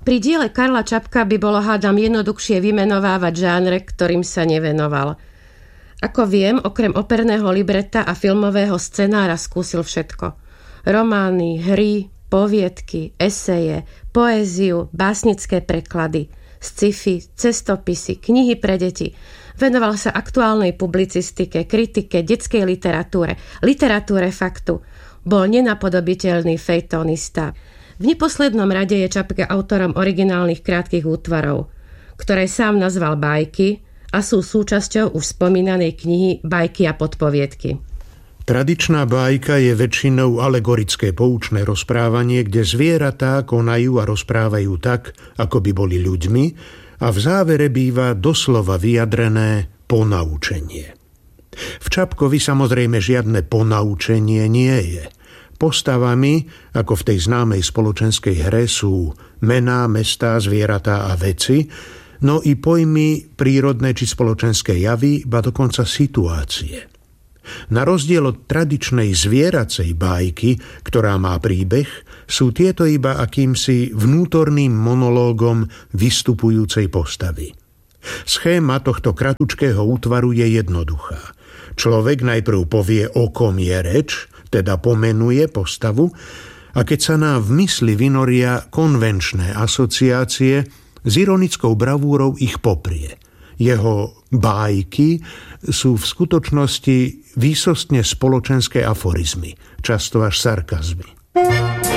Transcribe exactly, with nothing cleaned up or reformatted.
Pri diele Karla Čapka by bolo, hádam, jednoduchšie vymenovávať žánre, ktorým sa nevenoval. Ako viem, okrem operného libreta a filmového scenára skúsil všetko. Romány, hry, poviedky, eseje, poéziu, básnické preklady, sci-fi, cestopisy, knihy pre deti. Venoval sa aktuálnej publicistike, kritike, detskej literatúre, literatúre faktu. Bol nenapodobiteľný fejtonista. V neposlednom rade je Čapka autorom originálnych krátkych útvarov, ktoré sám nazval bajky a sú súčasťou už spomínanej knihy Bajky a podpoviedky. Tradičná bajka je väčšinou alegorické poučné rozprávanie, kde zvieratá konajú a rozprávajú tak, ako by boli ľuďmi, a v závere býva doslova vyjadrené ponaučenie. V Čapkovi samozrejme žiadne ponaučenie nie je. Postavami, ako v tej známej spoločenskej hre, sú mená, mestá, zvieratá a veci, no i pojmy prírodné či spoločenské javy, ba dokonca situácie. Na rozdiel od tradičnej zvieracej bajky, ktorá má príbeh, sú tieto iba akýmsi vnútorným monológom vystupujúcej postavy. Schéma tohto kratučkého útvaru je jednoduchá. Človek najprv povie, o kom je reč, teda pomenuje postavu, a keď sa nám v mysli vynoria konvenčné asociácie, s ironickou bravúrou ich poprie. Jeho bájky sú v skutočnosti výsostne spoločenské aforizmy, často až sarkazmy.